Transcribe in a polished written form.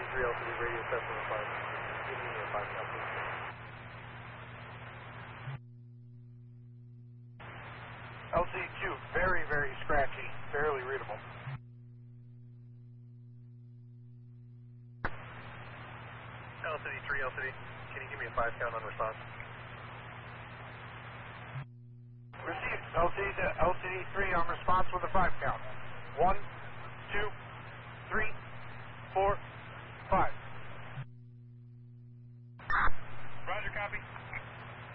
3, LCD radio test on the 5. Give me a 5 count, please. LCD 2, very, very scratchy, barely readable. LCD 3, LCD, can you give me a 5 count on response? Received, LCD 3 on response with a 5 count.